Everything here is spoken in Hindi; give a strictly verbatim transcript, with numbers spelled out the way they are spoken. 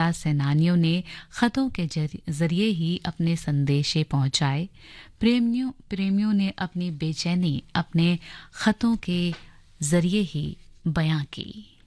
स्वतंत्रता सेनानियों ने खतों के जरिए ही अपने संदेशे पहुंचाए। प्रेमियों प्रेमियों ने अपनी बेचैनी अपने खतों के जरिए ही बयां की।